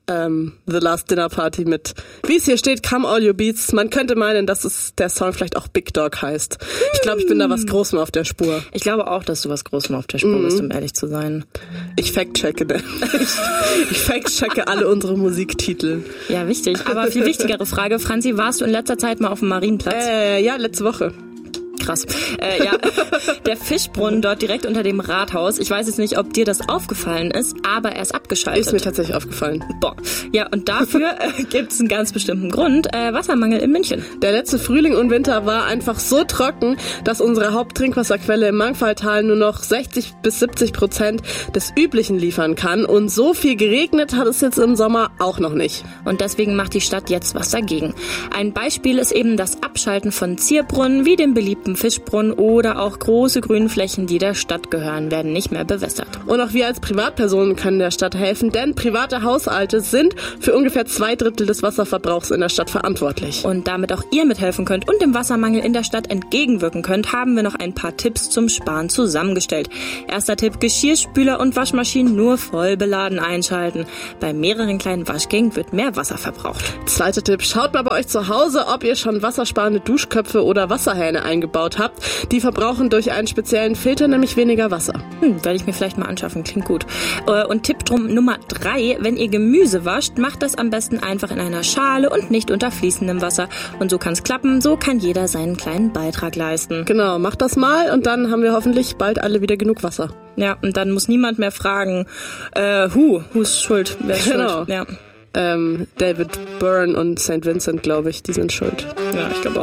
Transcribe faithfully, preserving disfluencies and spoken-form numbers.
ähm, The Last Dinner Party mit, wie es hier steht, Come All Your Beats. Man könnte meinen, dass es der Song vielleicht auch Big Dog heißt. Ich glaube, ich bin da was Großem auf der Spur. Ich glaube auch, dass du was Großem auf der Spur mhm. bist, um ehrlich zu sein. Ich fact-checke, ne? ich, ich fact-checke alle unsere Musiktitel. Ja, wichtig. Aber viel wichtigere Frage, Franzi, warst du in letzter Zeit mal auf dem Marienplatz? Äh, ja, letzte Woche. Krass. Äh, ja, der Fischbrunnen dort direkt unter dem Rathaus. Ich weiß jetzt nicht, ob dir das aufgefallen ist, aber er ist abgeschaltet. Ist mir tatsächlich aufgefallen. Boah. Ja, und dafür äh, gibt es einen ganz bestimmten Grund. Äh, Wassermangel in München. Der letzte Frühling und Winter war einfach so trocken, dass unsere Haupttrinkwasserquelle im Mangfalltal nur noch sechzig bis siebzig Prozent des Üblichen liefern kann. Und so viel geregnet hat es jetzt im Sommer auch noch nicht. Und deswegen macht die Stadt jetzt was dagegen. Ein Beispiel ist eben das Abschalten von Zierbrunnen wie dem beliebten Fischbrunnen oder auch große Grünflächen, die der Stadt gehören, werden nicht mehr bewässert. Und auch wir als Privatpersonen können der Stadt helfen, denn private Haushalte sind für ungefähr zwei Drittel des Wasserverbrauchs in der Stadt verantwortlich. Und damit auch ihr mithelfen könnt und dem Wassermangel in der Stadt entgegenwirken könnt, haben wir noch ein paar Tipps zum Sparen zusammengestellt. Erster Tipp, Geschirrspüler und Waschmaschinen nur voll beladen einschalten. Bei mehreren kleinen Waschgängen wird mehr Wasser verbraucht. Zweiter Tipp, schaut mal bei euch zu Hause, ob ihr schon wassersparende Duschköpfe oder Wasserhähne eingebaut habt. Die verbrauchen durch einen speziellen Filter nämlich weniger Wasser. Hm, werde ich mir vielleicht mal anschaffen, klingt gut. Und Tipp drum Nummer drei, wenn ihr Gemüse wascht, macht das am besten einfach in einer Schale und nicht unter fließendem Wasser. Und so kann es klappen, so kann jeder seinen kleinen Beitrag leisten. Genau, macht das mal und dann haben wir hoffentlich bald alle wieder genug Wasser. Ja, und dann muss niemand mehr fragen, äh, hu, hu ist schuld, wer ist genau. schuld? Ja. Ähm, David Byrne und Saint Vincent, glaube ich, die sind schuld. Ja, ich glaube